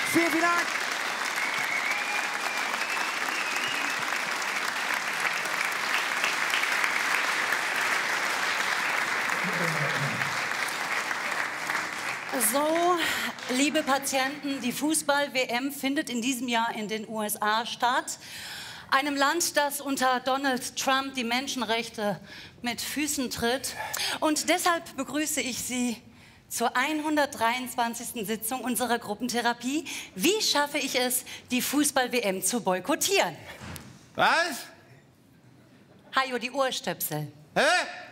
Vielen, vielen Dank. So, liebe Patienten, die Fußball-WM findet in diesem Jahr in den USA statt. Einem Land, das unter Donald Trump die Menschenrechte mit Füßen tritt. Und deshalb begrüße ich Sie zur 123. Sitzung unserer Gruppentherapie. Wie schaffe ich es, die Fußball-WM zu boykottieren? Was? Hajo, die Ohrstöpsel. Hä?